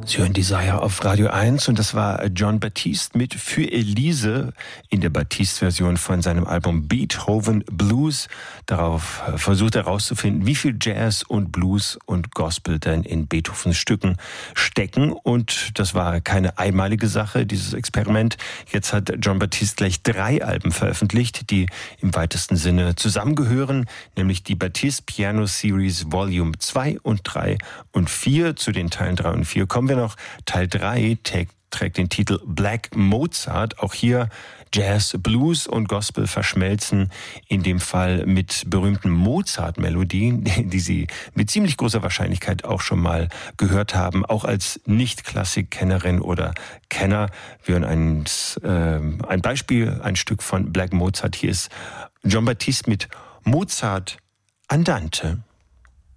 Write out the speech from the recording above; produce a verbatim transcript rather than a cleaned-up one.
Sie hören Desire auf Radio eins und das war Jon Batiste mit Für Elise in der Batiste-Version von seinem Album Beethoven Blues. Darauf versucht er herauszufinden, wie viel Jazz und Blues und Gospel denn in Beethovens Stücken stecken. Und das war keine einmalige Sache, dieses Experiment. Jetzt hat Jon Batiste gleich drei Alben veröffentlicht, die im weitesten Sinne zusammengehören, nämlich die Batiste Piano Series Volume zwei und drei und vier. Zu den Teilen drei und vier kommen wir noch. Teil drei trägt, trägt den Titel Black Mozart. Auch hier Jazz, Blues und Gospel verschmelzen, in dem Fall mit berühmten Mozart-Melodien, die Sie mit ziemlich großer Wahrscheinlichkeit auch schon mal gehört haben, auch als Nicht-Klassik-Kennerin oder Kenner. Wir hören ein, äh, ein Beispiel, ein Stück von Black Mozart. Hier ist Jon Batiste mit Mozart Andante.